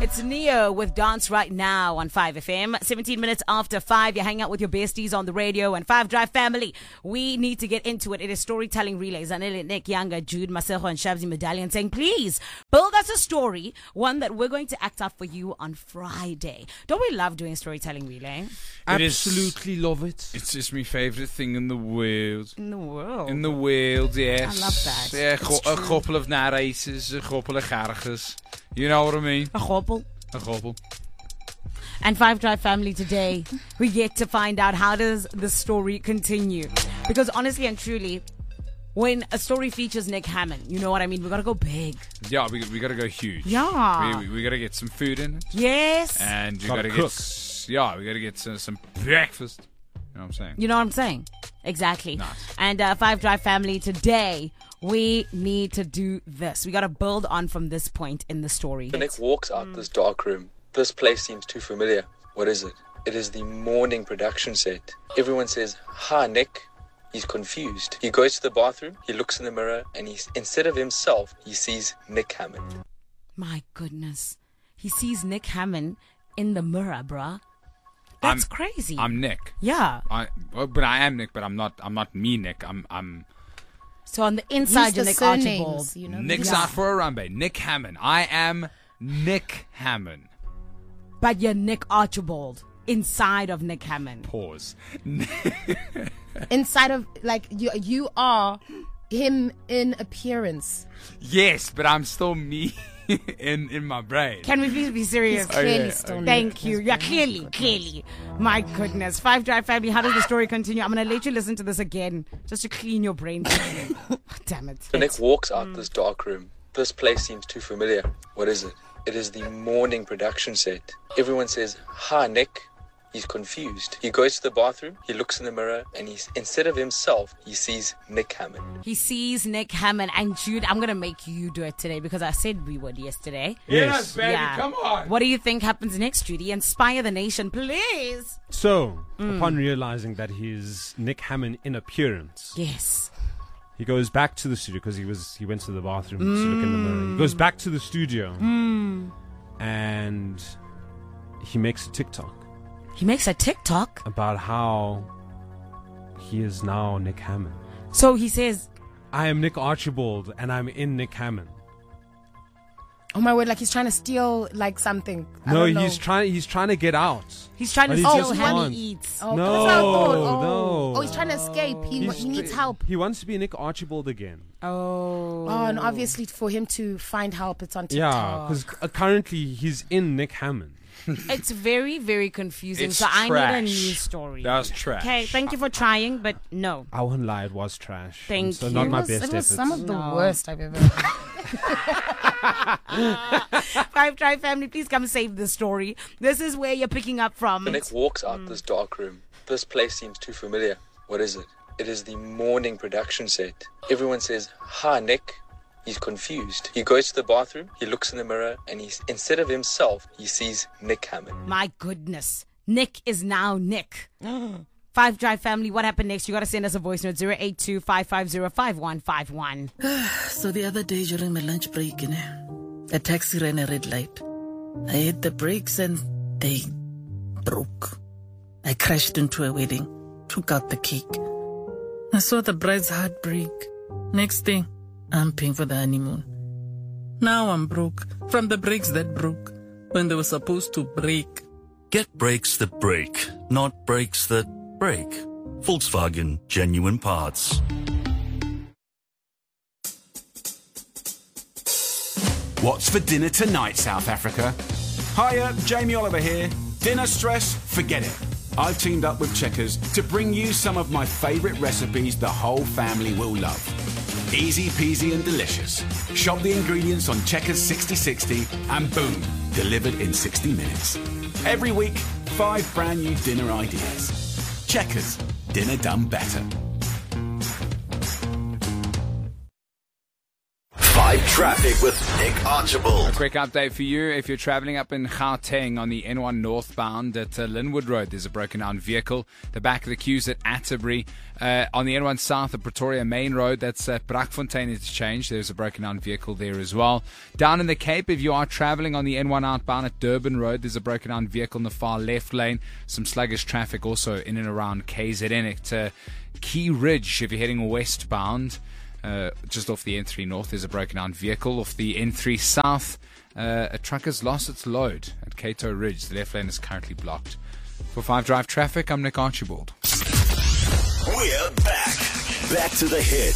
It's Neo with Dance Right Now on 5FM. 17 minutes after 5, you're hanging out with your besties on the radio and 5 Drive family. We need to get into it. It is storytelling relays. Anele, Nick, Younger, Jude, Masejo, and Shabzi Medallion saying, please build us a story, one that we're going to act out for you on Friday. Don't we love doing storytelling relay? Absolutely love it. It's just my favourite thing in the world. In the world? In the world, yes. I love that. Yeah, a couple of narrators, a couple of characters. You know what I mean? A couple. A couple. And 5 Drive family, today we get to find out how does the story continue. Because honestly and truly, when a story features Nick Hammond, you know what I mean? We gotta go big. Yeah, we gotta go huge. Yeah. We gotta get some food in it. Yes. And we Gotta gotta cook. we gotta get some breakfast. You know what I'm saying? You know what I'm saying? Exactly. Nice. And 5 Drive family, today we need to do this. We got to build on from this point in the story. Nick walks out this dark room. This place seems too familiar. What is it? It is the morning production set. Everyone says, "Hi, Nick." He's confused. He goes to the bathroom, he looks in the mirror, and instead of himself, he sees Nick Hammond. My goodness. He sees Nick Hammond in the mirror, bruh. That's crazy. I'm Nick. Yeah. But I am Nick, but I'm not me, Nick. I'm So on the inside, you're the Nick surnames, Archibald. you know? Nick's Yeah. out for a run, babe. Nick Hammond. I am Nick Hammond. But you're Nick Archibald inside of Nick Hammond. Pause. Inside of, like, you are him in appearance. Yes, but I'm still me in my brain. Can we please be serious? He's clearly yeah. still Nick. Thank you. Yeah, clearly. My goodness. 5 Drive family, how does the story continue? I'm going to let you listen to this again just to clean your brain. Damn it. Nick walks out this dark room. This place seems too familiar. What is it? It is the morning production set. Everyone says, "Hi, Nick." He's confused. He goes to the bathroom, he looks in the mirror, and instead of himself, he sees Nick Hammond. He sees Nick Hammond. And Jude, I'm going to make you do it today because I said we would yesterday. Yes. baby, Yeah. come on. What do you think happens next, Judy? Inspire the nation, please. So, upon realizing that he's Nick Hammond in appearance, Yes. he goes back to the studio because he went to the bathroom to look in the mirror. He goes back to the studio and he makes a TikTok He makes a TikTok. about how he is now Nick Hammond. So he says, I am Nick Archibald and I'm in Nick Hammond. Oh my word, like he's trying to steal like something. I No, don't know. he's trying to get out. he's trying to But he steal just how wants- he eats. Oh, No, that's what I thought. no. Oh, he's trying to escape. He needs help. He wants to be Nick Archibald again. Oh. Oh, and obviously for him to find help, it's on TikTok. Yeah, because currently he's in Nick Hammond. It's very, very confusing. It's so I need a trash. new story. That was trash. Okay, thank you for trying, but no. I won't lie, it was trash. Thank so you. not It my was, best it was efforts. some of the No. worst I've ever. 5 Drive family, please come save the story. This is where you're picking up from. Nick walks out this dark room. This place seems too familiar. What is it? It is the morning production set. Everyone says, "Hi, Nick." He's confused. He goes to the bathroom, he looks in the mirror, and instead of himself, he sees Nick Hammond. My goodness. Nick is now Nick. 5 Drive family, what happened next? You got to send us a voice note, 082-550-5151. So the other day during my lunch break, a taxi ran a red light. I hit the brakes and they broke. I crashed into a wedding, took out the cake. I saw the bride's heart break. Next thing, I'm paying for the honeymoon. Now I'm broke from the brakes that broke when they were supposed to break. Get brakes that break, not brakes that break. Volkswagen Genuine Parts. What's for dinner tonight, South Africa? Hiya, Jamie Oliver here. Dinner stress? Forget it. I've teamed up with Checkers to bring you some of my favourite recipes the whole family will love. Easy peasy and delicious. Shop the ingredients on Checkers 6060 and boom, delivered in 60 minutes. Every week, 5 brand new dinner ideas. Checkers, dinner done better. 5 Traffic with Nick Archibald. A quick update for you. If you're traveling up in Gauteng on the N1 northbound at Linwood Road, there's a broken down vehicle. The back of the queue's at Atterbury. On the N1 south at Pretoria Main Road, that's at Brakfontein Interchange. There's a broken down vehicle there as well. Down in the Cape, if you are traveling on the N1 outbound at Durban Road, there's a broken down vehicle in the far left lane. Some sluggish traffic also in and around KZN at Key Ridge if you're heading westbound. Just off the N3 North, there's a broken down vehicle. Off the N3 South, a truck has lost its load at Cato Ridge. The left lane is currently blocked. For 5 Drive Traffic, I'm Nick Archibald. We're back. Back to the hit.